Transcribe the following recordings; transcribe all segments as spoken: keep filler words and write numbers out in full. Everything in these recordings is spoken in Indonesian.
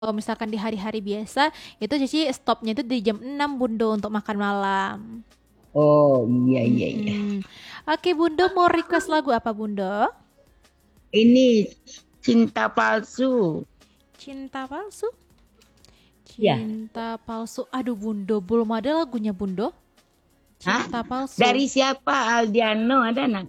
kalau misalkan di hari-hari biasa itu Cici stopnya itu di jam enam Bundo untuk makan malam. Oh, iya, iya, iya. Mm-mm. Oke Bundo mau request lagu apa Bundo? Ini cinta palsu. Cinta palsu? Ya. Cinta palsu. Aduh Bundo, belum ada lagunya Bundo. Hah? Cinta palsu. Dari siapa? Aldiano ada nak?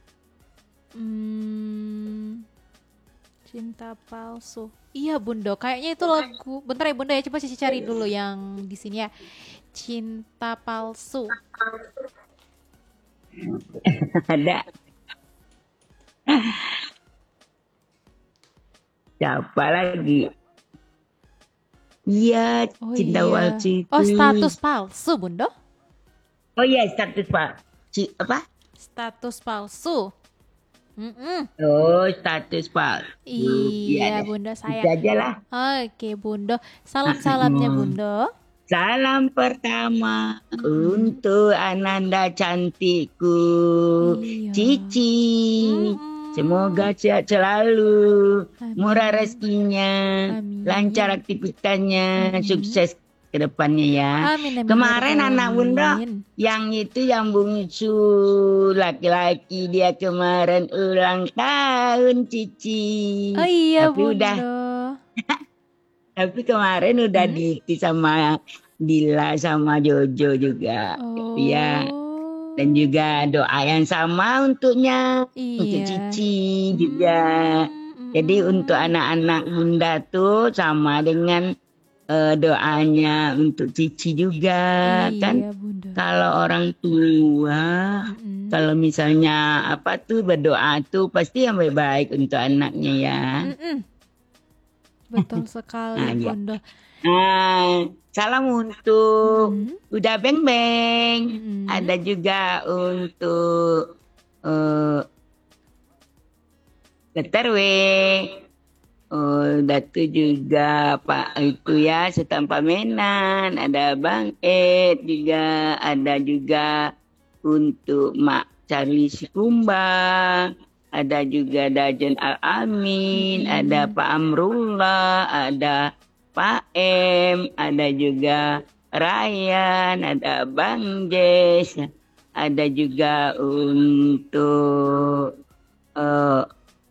Hmm, cinta palsu. Iya Bundo, kayaknya itu lagu. Bentar ya Bundo ya, coba Cici cari dulu yang di sini ya. Cinta palsu. Ada. Siapa lagi? Iya, Oh cinta iya. palsu Oh itu. status palsu Bundo. Oh iya, status Pak. Ci, apa? Status palsu. Mm-mm. Oh, status palsu. Iya Iya deh. Bunda Itu sayang. aja lah. Oke Bundo. Salam-salamnya Bundo. Salam pertama Mm-mm. untuk Ananda cantikku, Iya. Cici. Mm-mm. Semoga sehat selalu, murah Amin. rezekinya, lancar Amin. aktivitasnya, Mm-mm. sukses ke depannya ya. Amin amin ya Kemarin rabbal anak bunda alamin. yang itu yang bungsu laki-laki dia kemarin ulang tahun Cici. Oh iya Tapi udah Bundo. tapi kemarin udah Hmm? di sama Dila sama Jojo juga. Tapi ya, dan Oh juga doa yang sama untuknya, untuk iya. Cici juga. Hmm, Jadi untuk mm-mm. anak-anak bunda tuh sama dengan eh, doanya untuk Cici juga kan. Iya Bundo. Kalau orang tua, Mm-mm. kalau misalnya apa tuh berdoa tuh pasti yang baik-baik untuk anaknya ya. Mm-mm. Betul sekali Nah, ya. Bundo. Nah, salam untuk Mm-mm. Udah Beng Beng. Mm-mm. Ada juga untuk eh Dokter W. Oh, Datu juga Pak itu ya, Sultan Pamenan. Ada Bang Ed juga. Ada juga untuk Mak Charlie Sikumba. Ada juga Dajen Al-Amin. Ada Mm-mm. Pak Amrullah. Ada Pak M. Ada juga Ryan. Ada Bang Jess. Ada juga untuk eh,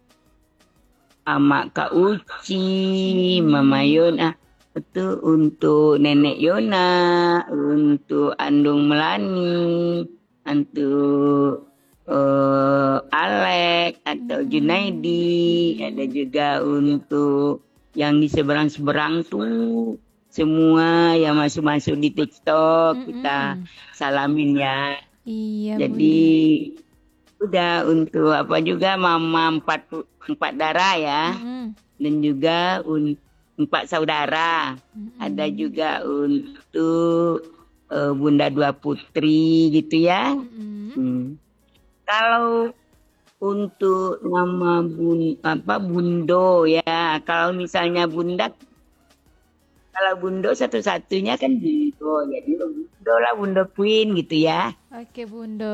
Ama Kak Uci, Mama Mm-mm. Yona. Itu untuk Nenek Yona, untuk Andung Melani, untuk eh, Alek atau Mm-mm. Junaidi. Ada Mm-mm. juga untuk yang di seberang-seberang tuh. Semua yang masuk-masuk di TikTok kita Mm-mm. salamin ya. Iya Jadi Bunda. udah untuk apa juga mama empat empat darah ya, Mm-mm. dan juga un, empat saudara. Ada Mm-mm. juga untuk eh, bunda dua putri gitu ya. Mm-mm. Hmm. Kalau untuk nama bun apa Bundo ya, kalau misalnya bunda, kalau Bundo satu-satunya kan Bundo, jadi Bundo lah Bundo Queen gitu ya. Oke Bundo.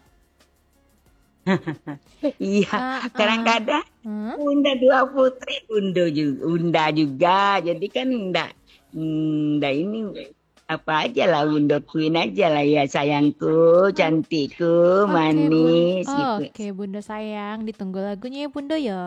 Iya, Ah, ah. kadang-kadang Hah? Bunda dua putri, Bunda juga, Bunda juga. Jadi kan enggak, enggak ini apa aja lah, Bunda Queen aja lah ya sayangku, cantikku, Oke Bun. manis gitu. Oke Bunda sayang, ditunggu lagunya ya Bunda ya.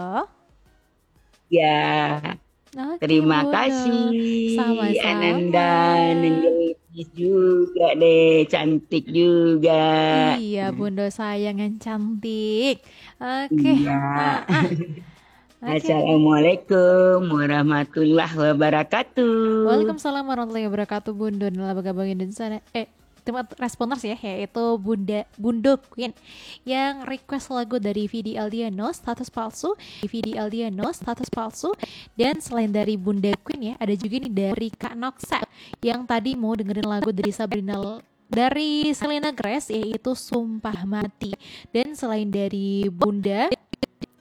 Ya, Oke terima Bunda. kasih Sama-sama. Ananda, Nengelis juga deh, cantik juga. Iya Bunda sayang yang cantik. Oke. Iya. Ah, ah. Oke. Assalamualaikum warahmatullahi wabarakatuh. Waalaikumsalam warahmatullahi wabarakatuh Bunda Nela Bagabang Indonesia. Eh, tema responders ya, yaitu Bunda Bundo Queen yang request lagu dari Vidi Aldiano status palsu, Vidi Aldiano status palsu, dan selain dari Bunda Queen ya, ada juga nih dari Kak Noksa yang tadi mau dengerin lagu dari Sabrina dari Selena Grace yaitu Sumpah Mati. Dan selain dari Bunda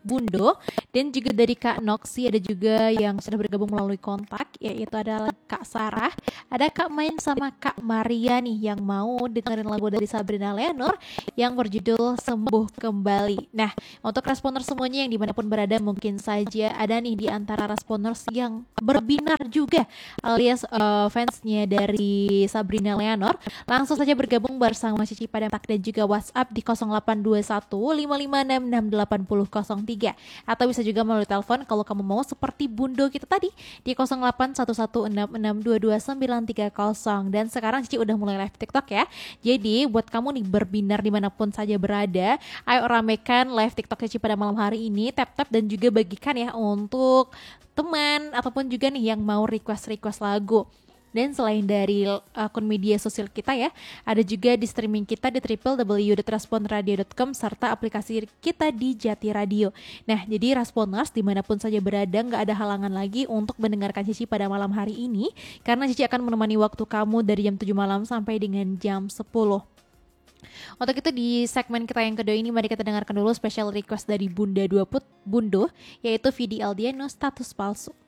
Bundo, dan juga dari Kak Noksi, ada juga yang sudah bergabung melalui kontak, yaitu adalah Kak Sarah, ada Kak Main sama Kak Maria nih yang mau dengerin lagu dari Sabrina Leonor yang berjudul Sembuh Kembali. Nah, untuk responder semuanya yang dimanapun berada, mungkin saja ada nih di antara responders yang berbinar juga alias uh, fansnya dari Sabrina Leonor. Langsung saja bergabung bersama Cici pada tak dan juga WhatsApp di nol delapan dua satu lima lima enam enam delapan nol nol tiga, atau bisa juga melalui telepon kalau kamu mau seperti Bundo kita tadi di nol delapan satu satu enam enam dua dua sembilan tiga nol. Dan sekarang Cici udah mulai live TikTok ya. Jadi buat kamu nih berbinar dimanapun saja berada, ayo ramekan live TikTok Cici pada malam hari ini, tap-tap dan juga bagikan ya untuk teman ataupun juga nih yang mau request-request lagu. Dan selain dari akun media sosial kita ya, ada juga di streaming kita di w w w dot responradio dot com serta aplikasi kita di Jati Radio. Nah, jadi Responers dimanapun saja berada, nggak ada halangan lagi untuk mendengarkan Cici pada malam hari ini, karena Cici akan menemani waktu kamu dari jam tujuh malam sampai dengan jam sepuluh. Untuk itu di segmen kita yang kedua ini, mari kita dengarkan dulu special request dari Bunda dua Put Bundo, yaitu Vidi Aldiano, Status Palsu.